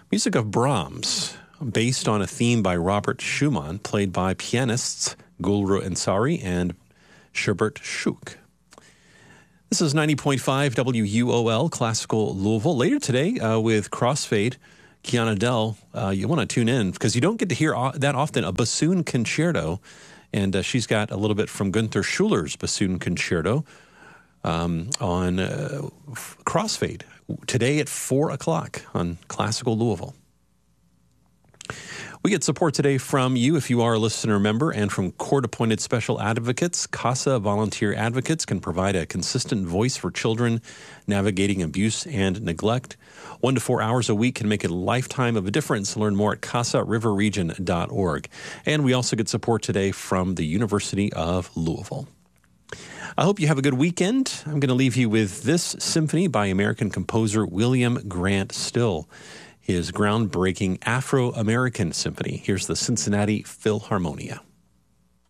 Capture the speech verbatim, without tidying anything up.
Music of Brahms, based on a theme by Robert Schumann, played by pianists Gulru Ansari and Sherbert Shuk. This is ninety point five W U O L, Classical Louisville. Later today, uh, with Crossfade, Kiana Dell, uh, you want to tune in because you don't get to hear that often a bassoon concerto. And uh, she's got a little bit from Gunther Schuller's bassoon concerto um, on uh, Crossfade today at four o'clock on Classical Louisville. We get support today from you if you are a listener member and from court-appointed special advocates. CASA Volunteer Advocates can provide a consistent voice for children navigating abuse and neglect. One to four hours a week can make a lifetime of a difference. Learn more at casa river region dot org. And we also get support today from the University of Louisville. I hope you have a good weekend. I'm going to leave you with this symphony by American composer William Grant Still, his groundbreaking Afro-American symphony. Here's the Cincinnati Philharmonia.